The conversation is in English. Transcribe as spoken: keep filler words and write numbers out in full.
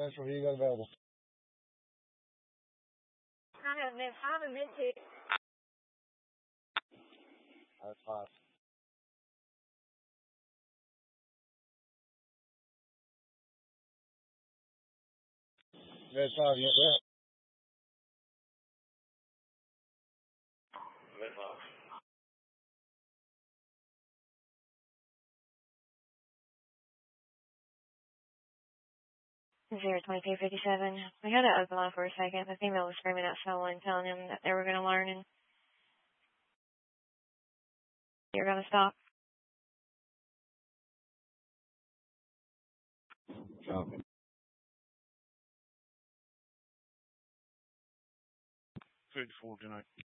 Central, who you got available? I haven't been, I haven't been to. That's five. Red five, you went Red five. Zero twenty-two fifty-seven. We had it open line for a second. The female was screaming at someone, telling them that they were going to learn and you're going to stop. Okay. thirty-four tonight.